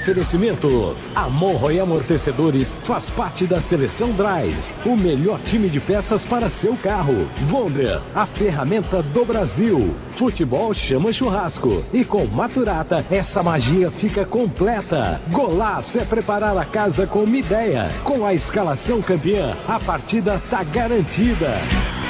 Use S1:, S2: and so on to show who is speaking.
S1: Oferecimento. Amorro e Amortecedores faz parte da Seleção Drive, o melhor time de peças para seu carro. Wonder, a ferramenta do Brasil. Futebol chama churrasco. E com Maturata, essa magia fica completa. Golaço é preparar a casa com uma ideia. Com a escalação campeã, a partida tá garantida.